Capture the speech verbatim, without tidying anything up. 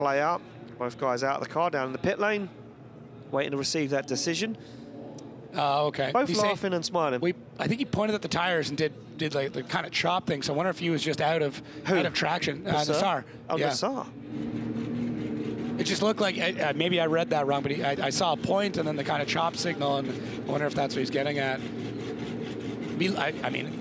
play out. Both guys out of the car, down in the pit lane, waiting to receive that decision. Oh, uh, okay. Both He's laughing saying, and smiling. We, I think he pointed at the tires and did did like the kind of chop thing. So I wonder if he was just out of Who? out of traction. Uh, Nassar? Nassar. Oh, yeah. Nassar. It just looked like uh, maybe I read that wrong, but he, I, I saw a point and then the kind of chop signal, and I wonder if that's what he's getting at. I, I mean,